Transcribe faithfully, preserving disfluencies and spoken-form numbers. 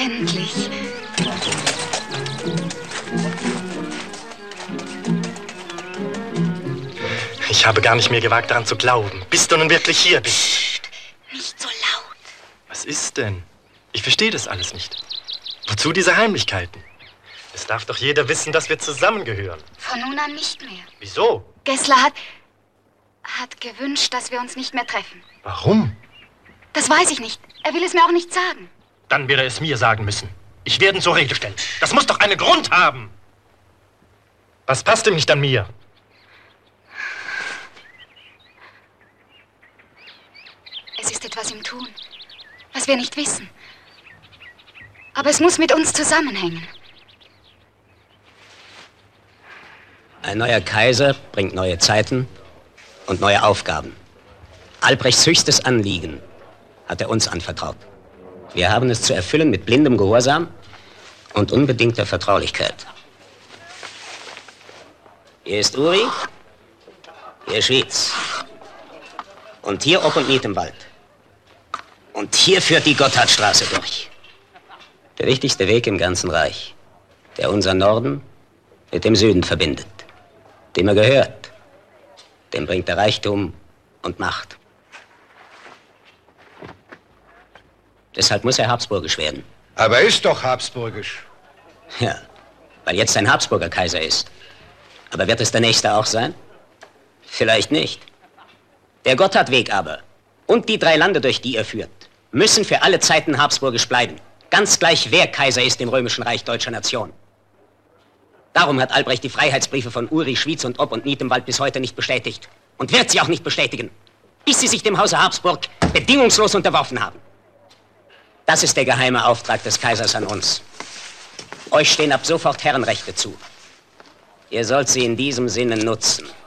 Endlich. Ich habe gar nicht mehr gewagt, daran zu glauben, bis du nun wirklich hier bist. Psst, nicht so laut. Was ist denn? Ich verstehe das alles nicht. Wozu diese Heimlichkeiten? Es darf doch jeder wissen, dass wir zusammengehören. Von nun an nicht mehr. Wieso? Gessler hat... hat gewünscht, dass wir uns nicht mehr treffen. Warum? Das weiß ich nicht. Er will es mir auch nicht sagen. Dann wird er es mir sagen müssen. Ich werde ihn zur Rede stellen. Das muss doch einen Grund haben. Was passt ihm nicht an mir? Es ist etwas im Tun, was wir nicht wissen. Aber es muss mit uns zusammenhängen. Ein neuer Kaiser bringt neue Zeiten und neue Aufgaben. Albrechts höchstes Anliegen hat er uns anvertraut. Wir haben es zu erfüllen mit blindem Gehorsam und unbedingter Vertraulichkeit. Hier ist Uri, hier Schwyz. Und hier Ob und Nied im Wald. Und hier führt die Gotthardstraße durch. Der wichtigste Weg im ganzen Reich, der unser Norden mit dem Süden verbindet. Dem er gehört. Dem bringt er Reichtum und Macht. Deshalb muss er habsburgisch werden. Aber er ist doch habsburgisch. Ja, weil jetzt ein Habsburger Kaiser ist. Aber wird es der nächste auch sein? Vielleicht nicht. Der Gotthardweg aber und die drei Lande, durch die er führt, müssen für alle Zeiten habsburgisch bleiben. Ganz gleich, wer Kaiser ist im Römischen Reich deutscher Nation. Darum hat Albrecht die Freiheitsbriefe von Uri, Schwyz und Ob und Nied im Wald bis heute nicht bestätigt. Und wird sie auch nicht bestätigen, bis sie sich dem Hause Habsburg bedingungslos unterworfen haben. Das ist der geheime Auftrag des Kaisers an uns. Euch stehen ab sofort Herrenrechte zu. Ihr sollt sie in diesem Sinne nutzen.